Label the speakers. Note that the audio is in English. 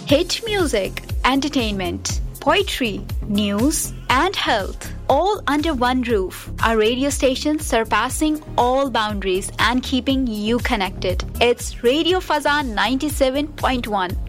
Speaker 1: Hit music, entertainment, poetry, news, and health. All under one roof. A radio station surpassing all boundaries and keeping you connected. It's Radio Fazan 97.1.